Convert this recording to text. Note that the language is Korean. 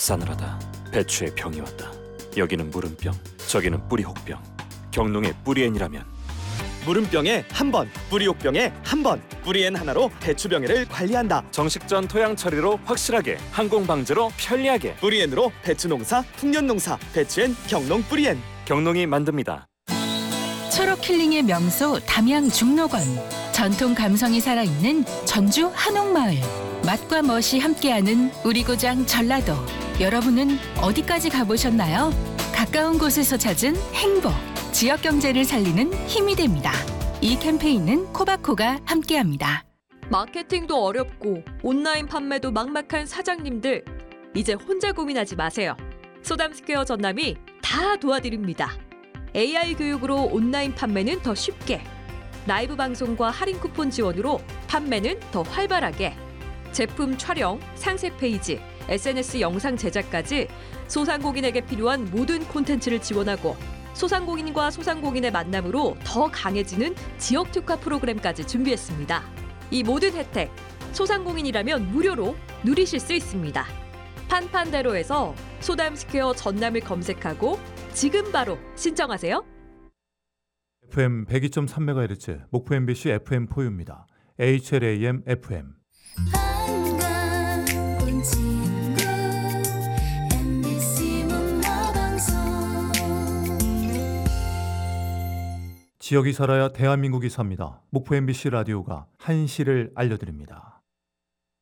싸늘하다. 배추의 병이 왔다. 여기는 무름병, 저기는 뿌리혹병. 경농의 뿌리엔이라면 무름병에 한 번, 뿌리옥병에 한 번, 뿌리엔 하나로 배추병해를 관리한다. 정식전 토양 처리로 확실하게, 항공 방제로 편리하게. 뿌리엔으로 배추농사, 풍년농사, 배추엔 경농 뿌리엔. 경농이 만듭니다. 초록 힐링의 명소 담양 중록원. 전통 감성이 살아있는 전주 한옥마을. 맛과 멋이 함께하는 우리 고장 전라도. 여러분은 어디까지 가보셨나요? 가까운 곳에서 찾은 행복. 지역 경제를 살리는 힘이 됩니다. 이 캠페인은 코바코가 함께합니다. 마케팅도 어렵고 온라인 판매도 막막한 사장님들, 이제 혼자 고민하지 마세요. 소담스퀘어 전남이 다 도와드립니다. AI 교육으로 온라인 판매는 더 쉽게, 라이브 방송과 할인 쿠폰 지원으로 판매는 더 활발하게, 제품 촬영, 상세 페이지, SNS 영상 제작까지 소상공인에게 필요한 모든 콘텐츠를 지원하고, 소상공인과 소상공인의 만남으로 더 강해지는 지역 특화 프로그램까지 준비했습니다. 이 모든 혜택, 소상공인이라면 무료로 누리실 수 있습니다. 판판대로에서 소담스퀘어 전남을 검색하고 지금 바로 신청하세요. FM 102.3MHz 목포 MBC FM4U입니다. HLAM FM. 반가운 친구 MBC 문화방송. 지역이 살아야 대한민국이 삽니다. 목포 MBC 라디오가 한시를 알려드립니다.